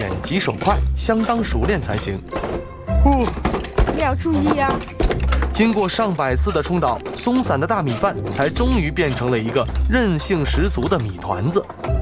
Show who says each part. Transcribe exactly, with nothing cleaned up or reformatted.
Speaker 1: 眼疾手快，相当熟练才行。
Speaker 2: 哦，你要注意呀、啊！
Speaker 1: 经过上百次的冲倒，松散的大米饭才终于变成了一个韧性十足的米团子。